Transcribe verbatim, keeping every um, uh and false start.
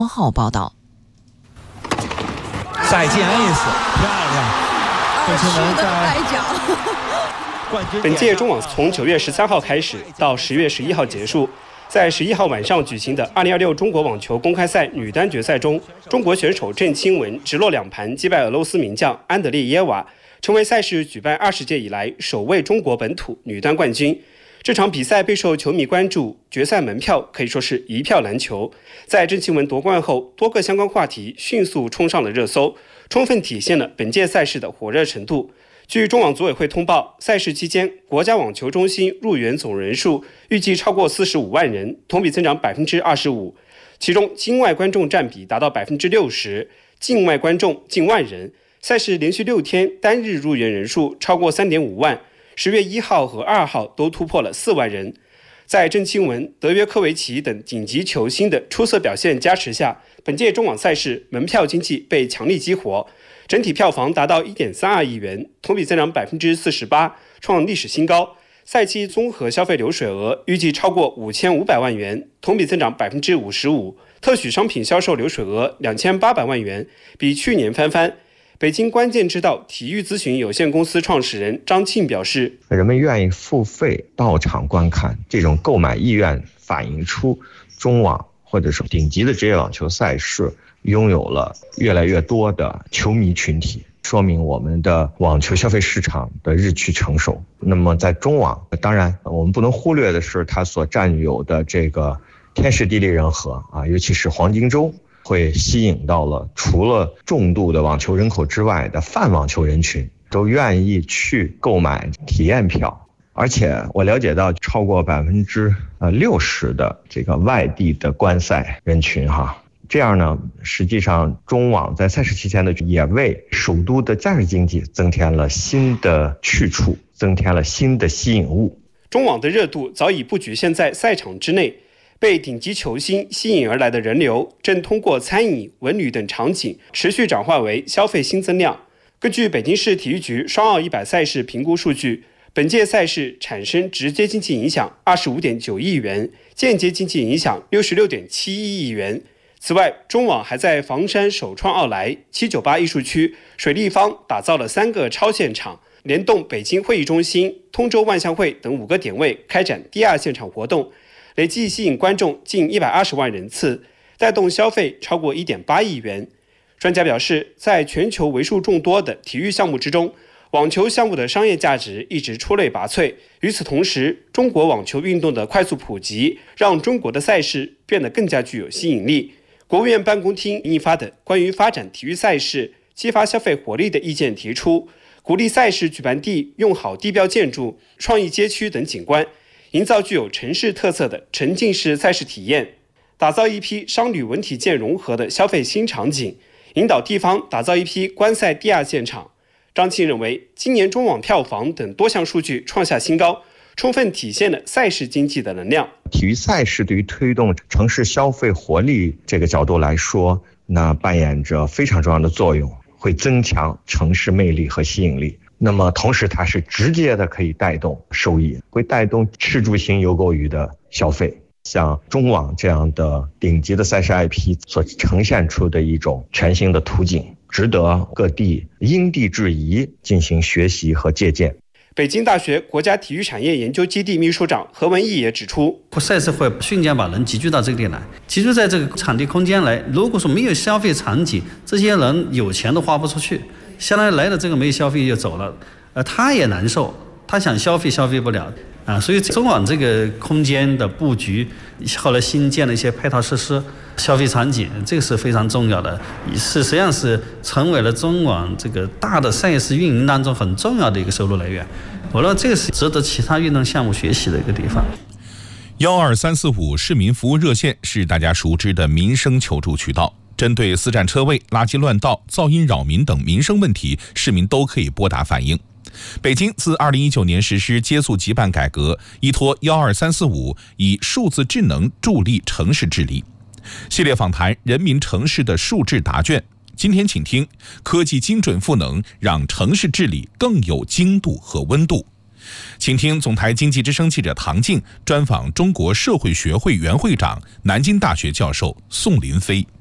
号报道。 再见 ace， 漂亮！ 二十的摆脚。 本届中网从九月十三号开始到十月十一号结束，在十一号晚上举行的二零二六中国网球公开赛女单决赛中，中国选手郑钦文直落两盘击败俄罗斯名将安德烈耶娃，成为赛事举办二十届以来首位中国本土女单冠军。这场比赛备受球迷关注，决赛门票可以说是一票难求。在郑钦文夺冠后，多个相关话题迅速冲上了热搜，充分体现了本届赛事的火热程度。据中网组委会通报，赛事期间国家网球中心入园总人数预计超过四十五万人，同比增长百分之二十五，其中境外观众占比达到百分之六十，境外观众近万人。赛事连续六天单日入园人数超过三点五万。十月一号和二号都突破了四万人。在郑钦文、德约科维奇等顶级球星的出色表现加持下，本届中网赛事门票经济被强力激活，整体票房达到 一点三二亿元，同比增长百分之四十八，创历史新高。赛期综合消费流水额预计超过五千五百万元，同比增长百分之五十五。特许商品销售流水额两千八百万元，比去年翻番。北京关键之道体育咨询有限公司创始人张庆表示， 人们愿意付费到场观看，这种购买意愿反映出中网或者是顶级的职业网球赛事拥有了越来越多的球迷群体，说明我们的网球消费市场的日趋成熟。那么在中网，当然我们不能忽略的是它所占有的这个天时地利人和啊，尤其是黄金周，会吸引到了除了重度的网球人口之外的泛网球人群，都愿意去购买体验票。而且我了解到超过百分之呃六十的这个外地的观赛人群哈，这样呢，实际上中网在赛事期间呢，也为首都的假日经济增添了新的去处，增添了新的吸引物。 中网的热度早已不局限在赛场之内。被顶级球星吸引而来的人流，正通过餐饮、文旅等场景持续转化为消费新增量。根据北京市体育局双奥一百赛事评估数据，本届赛事产生直接经济影响二十五点九亿元，间接经济影响六十六点七一亿元。此外，中网还在房山首创奥莱、七九八艺术区、水立方打造了三个超现场，联动北京会议中心、通州万象汇等五个点位开展第二现场活动。累计吸引观众近一百二十万人次，带动消费超过 一点八亿元。专家表示，在全球为数众多的体育项目之中，网球项目的商业价值一直出类拔萃。与此同时，中国网球运动的快速普及，让中国的赛事变得更加具有吸引力。国务院办公厅印发的《关于发展体育赛事、激发消费活力的意见》提出，鼓励赛事举办地用好地标建筑、创意街区等景观，营造具有城市特色的沉浸式赛事体验，打造一批商旅文体健融合的消费新场景，引导地方打造一批观赛第二现场。张庆认为，今年中网票房等多项数据创下新高，充分体现了赛事经济的能量。 体育赛事对于推动城市消费活力这个角度来说，那扮演着非常重要的作用，会增强城市魅力和吸引力。那么同时它是直接的可以带动收益，会带动吃住行游购娱的消费。像中网这样的顶级的赛事 I P 所呈现出的一种全新的图景，值得各地因地制宜进行学习和借鉴。 北京大学国家体育产业研究基地秘书长何文义也指出， 赛事会瞬间把人集聚到这个地来，集聚在这个场地空间来。如果说没有消费场景，这些人有钱都花不出去，相当于来了这个没有消费就走了，呃，他也难受，他想消费消费不了啊。所以中网这个空间的布局，后来新建了一些配套设施、消费场景，这个是非常重要的，是实际上是成为了中网这个大的赛事运营当中很重要的一个收入来源。我认为这个是值得其他运动项目学习的一个地方。 幺二三四五市民服务热线是大家熟知的民生求助渠道。针对私占车位、垃圾乱倒、噪音扰民等民生问题，市民都可以拨打反映。北京自二零一九年实施接速急办改革，依托幺二三四五，以数字智能助力城市治理。系列访谈人民城市的数智答卷，今天请听科技精准赋能，让城市治理更有精度和温度。请听总台经济之声记者唐静专访中国社会学会原会长、南京大学教授宋林飞。